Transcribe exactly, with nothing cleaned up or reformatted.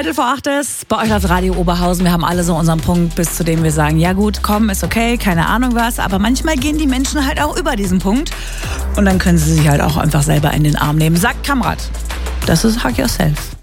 Viertel vor acht ist, bei euch auf Radio Oberhausen. Wir haben alle so unseren Punkt, bis zu dem wir sagen, ja gut, komm, ist okay, keine Ahnung was. Aber manchmal gehen die Menschen halt auch über diesen Punkt. Und dann können sie sich halt auch einfach selber in den Arm nehmen. Sagt Kamrat, das ist Hug Yourself.